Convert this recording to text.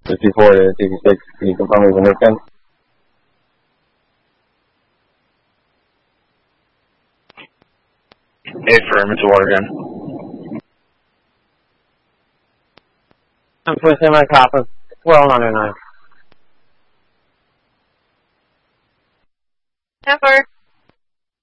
54 to 66, can you confirm me when they're done? Affirm, it's water gun. I'm twisting my copper. Well under 9. 10-4.